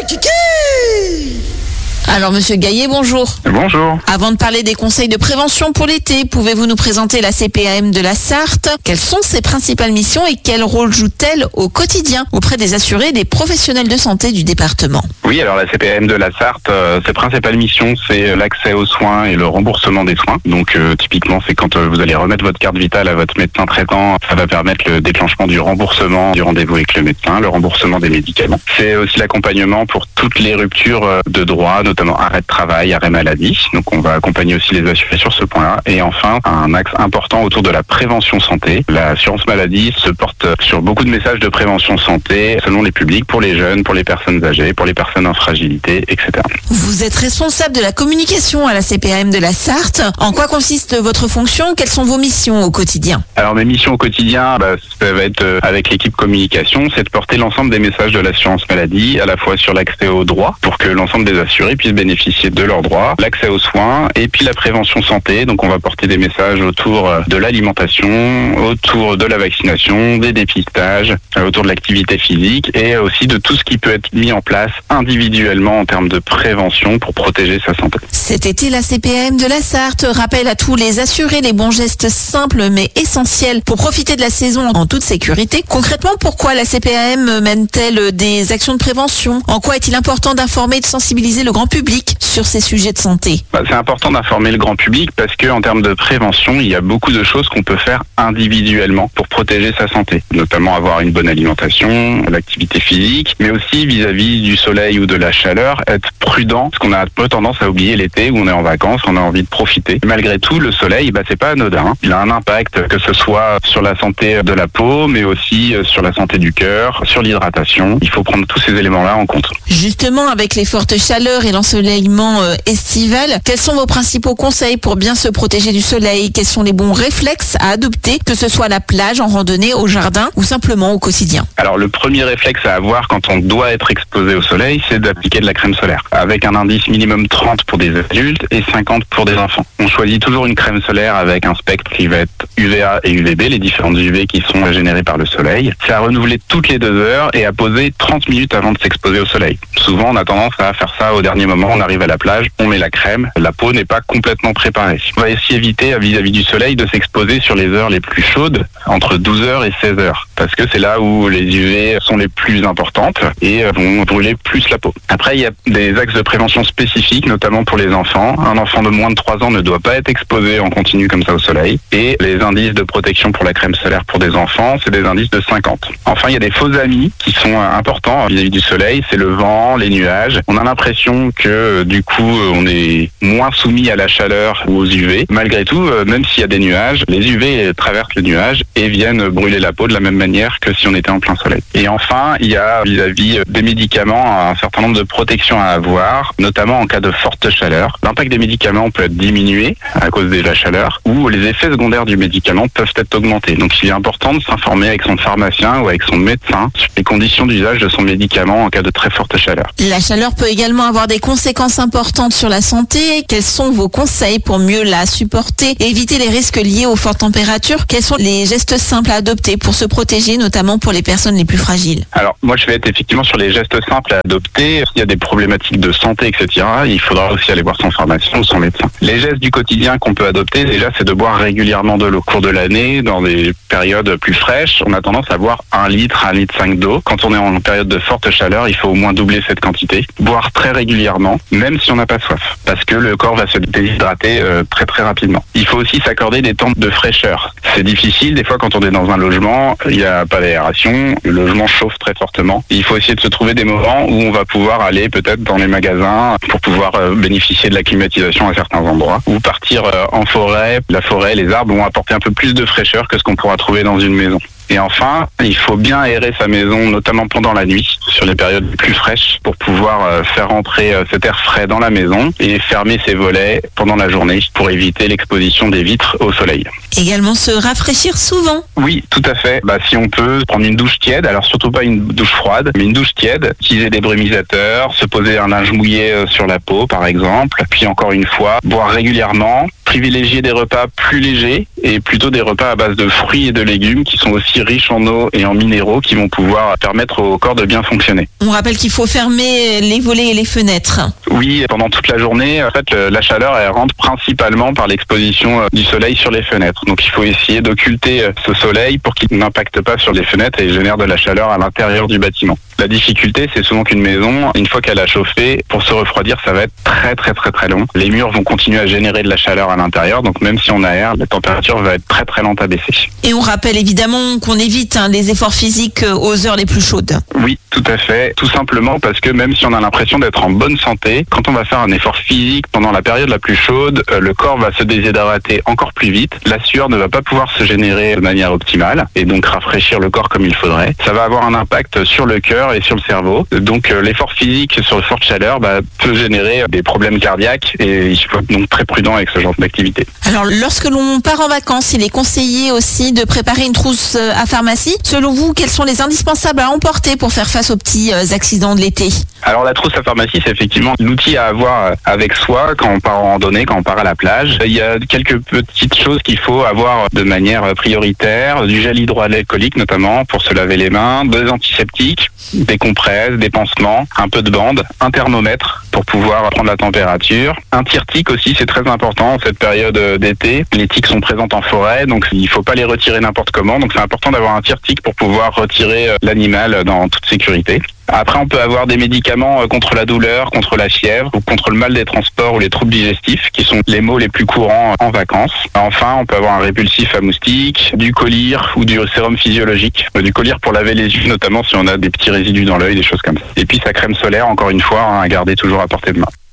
Alors, Monsieur Gaillet, bonjour. Bonjour. Avant de parler des conseils de prévention pour l'été, pouvez-vous nous présenter la CPAM de la Sarthe? Quelles sont ses principales missions et quel rôle joue-t-elle au quotidien auprès des assurés et des professionnels de santé du département? Oui, alors la CPAM de la Sarthe, ses principales missions, c'est l'accès aux soins et le remboursement des soins. Donc, typiquement, c'est quand vous allez remettre votre carte vitale à votre médecin traitant, ça va permettre le déclenchement du remboursement du rendez-vous avec le médecin, le remboursement des médicaments. C'est aussi l'accompagnement pour toutes les ruptures de droit, notamment arrêt de travail, arrêt maladie. Donc on va accompagner aussi les assurés sur ce point-là. Et enfin, un axe important autour de la prévention santé. L'assurance maladie se porte sur beaucoup de messages de prévention santé selon les publics, pour les jeunes, pour les personnes âgées, pour les personnes en fragilité, etc. Vous êtes responsable de la communication à la CPAM de la Sarthe. En quoi consiste votre fonction? Quelles sont vos missions au quotidien? Alors mes missions au quotidien, ça va être avec l'équipe communication, c'est de porter l'ensemble des messages de l'assurance maladie, à la fois sur l'accès aux droits, pour que l'ensemble des assurés puissent bénéficier de leurs droits, l'accès aux soins et puis la prévention santé. Donc on va porter des messages autour de l'alimentation, autour de la vaccination, des dépistages, autour de l'activité physique et aussi de tout ce qui peut être mis en place individuellement en termes de prévention pour protéger sa santé. Cet été, la CPAM de la Sarthe rappelle à tous les assurés les bons gestes simples mais essentiels pour profiter de la saison en toute sécurité. Concrètement, pourquoi la CPAM mène-t-elle des actions de prévention? En quoi est-il important d'informer et de sensibiliser le grand public sur ces sujets de santé? C'est important d'informer le grand public parce que en termes de prévention, il y a beaucoup de choses qu'on peut faire individuellement pour protéger sa santé, notamment avoir une bonne alimentation, l'activité physique, mais aussi vis-à-vis du soleil ou de la chaleur, être prudent, parce qu'on a un peu tendance à oublier l'été où on est en vacances, on a envie de profiter. Malgré tout, le soleil, c'est pas anodin. Il a un impact, que ce soit sur la santé de la peau, mais aussi sur la santé du cœur, sur l'hydratation. Il faut prendre tous ces éléments-là en compte. Justement, avec les fortes chaleurs et l'ensoleillement estival, quels sont vos principaux conseils pour bien se protéger du soleil? Quels sont les bons réflexes à adopter, que ce soit à la plage, en randonnée, au jardin ou simplement au quotidien? Alors le premier réflexe à avoir quand on doit être exposé au soleil, c'est d'appliquer de la crème solaire, avec un indice minimum 30 pour des adultes et 50 pour des enfants. On choisit toujours une crème solaire avec un spectre qui va être UVA et UVB, les différentes UV qui sont générées par le soleil. C'est à renouveler toutes les 2 heures et à poser 30 minutes avant de s'exposer au soleil. Souvent, on a tendance à faire ça au dernier moment, on arrive à la plage, on met la crème, la peau n'est pas complètement préparée. On va aussi éviter, vis-à-vis du soleil, de s'exposer sur les heures les plus chaudes, entre 12 heures et 16 heures, parce que c'est là où les UV sont les plus importantes et vont brûler plus la peau. Après, il y a des axes de prévention spécifiques, notamment pour les enfants. Un enfant de moins de 3 ans ne doit pas être exposé en continu comme ça au soleil. Et les indices de protection pour la crème solaire pour des enfants, c'est des indices de 50. Enfin, il y a des faux amis qui sont importants vis-à-vis du soleil, c'est le vent, les nuages. On a l'impression que du coup, on est moins soumis à la chaleur ou aux UV. Malgré tout, même s'il y a des nuages, les UV traversent les nuages et viennent brûler la peau de la même manière que si on était en plein soleil. Et enfin, il y a vis-à-vis des médicaments un certain nombre de protections à avoir, notamment en cas de forte chaleur. L'impact des médicaments peut être diminué à cause de la chaleur ou les effets secondaires du médicament peuvent être augmentés. Donc il est important de s'informer avec son pharmacien ou avec son médecin sur les conditions d'usage de son médicament en cas de très forte chaleur. La chaleur peut également avoir des conséquences importantes sur la santé. Quels sont vos conseils pour mieux la supporter et éviter les risques liés aux fortes températures? Quels sont les gestes simples à adopter pour se protéger, notamment pour les personnes les plus fragiles? Alors moi je vais être effectivement sur les gestes simples à adopter. S'il y a des problématiques de santé, etc., il faudra aussi aller voir son pharmacien ou son médecin. Les gestes du quotidien qu'on peut adopter, déjà, c'est de boire régulièrement de l'eau. Au cours de l'année, dans des périodes plus fraîches, on a tendance à boire 1 litre, 1,5 litre d'eau. Quand on est en période de forte chaleur, il faut au moins doubler cette quantité. Boire très régulièrement, même si on n'a pas soif, parce que le corps va se déshydrater très très rapidement. Il faut aussi s'accorder des temps de fraîcheur. C'est difficile, des fois quand on est dans un logement, il n'y a pas d'aération, le logement chauffe très fortement. Il faut essayer de se trouver des moments où on va pouvoir aller peut-être dans les magasins pour pouvoir bénéficier de la climatisation à certains endroits, ou partir en forêt. La forêt, les arbres vont apporter un peu plus de fraîcheur que ce qu'on pourra trouver dans une maison. Et enfin, il faut bien aérer sa maison, notamment pendant la nuit, sur les périodes les plus fraîches, pour pouvoir faire entrer cet air frais dans la maison et fermer ses volets pendant la journée pour éviter l'exposition des vitres au soleil. Également se rafraîchir souvent. Oui, tout à fait. Si on peut prendre une douche tiède, alors surtout pas une douche froide, mais une douche tiède, utiliser des brumisateurs, se poser un linge mouillé sur la peau par exemple, puis encore une fois, boire régulièrement, privilégier des repas plus légers et plutôt des repas à base de fruits et de légumes qui sont aussi riches en eau et en minéraux qui vont pouvoir permettre au corps de bien fonctionner. On rappelle qu'il faut fermer les volets et les fenêtres. Oui, pendant toute la journée, en fait, la chaleur, elle rentre principalement par l'exposition du soleil sur les fenêtres. Donc il faut essayer d'occulter ce soleil pour qu'il n'impacte pas sur les fenêtres et génère de la chaleur à l'intérieur du bâtiment. La difficulté, c'est souvent qu'une maison, une fois qu'elle a chauffé, pour se refroidir, ça va être très long. Les murs vont continuer à générer de la chaleur à l'intérieur, donc même si on aère, la température va être très lente à baisser. Et on rappelle évidemment qu'on évite les efforts physiques aux heures les plus chaudes. Oui, tout à fait. Tout simplement parce que même si on a l'impression d'être en bonne santé, quand on va faire un effort physique pendant la période la plus chaude, le corps va se déshydrater encore plus vite. La sueur ne va pas pouvoir se générer de manière optimale et donc rafraîchir le corps comme il faudrait. Ça va avoir un impact sur le cœur et sur le cerveau. Donc l'effort physique sur le forte chaleur peut générer des problèmes cardiaques et il faut être donc très prudent avec ce genre d'activité. Alors lorsque l'on part en vacances, il est conseillé aussi de préparer une trousse à pharmacie. Selon vous, quels sont les indispensables à emporter pour faire face aux petits accidents de l'été ? Alors la trousse à pharmacie, c'est effectivement l'outil à avoir avec soi quand on part en randonnée, quand on part à la plage. Il y a quelques petites choses qu'il faut avoir de manière prioritaire, du gel hydroalcoolique notamment pour se laver les mains, des antiseptiques, des compresses, des pansements, un peu de bande, un thermomètre pour pouvoir prendre la température. Un tire-tique aussi, c'est très important en cette période d'été. Les tiques sont présentes en forêt, donc il ne faut pas les retirer n'importe comment. Donc c'est important d'avoir un tire-tique pour pouvoir retirer l'animal dans toute sécurité. Après, on peut avoir des médicaments contre la douleur, contre la fièvre, ou contre le mal des transports ou les troubles digestifs, qui sont les maux les plus courants en vacances. Enfin, on peut avoir un répulsif à moustiques, du collyre ou du sérum physiologique. Du collyre pour laver les yeux, notamment si on a des petits résidus dans l'œil, des choses comme ça. Et puis sa crème solaire, encore une fois, à garder toujours à portée de main.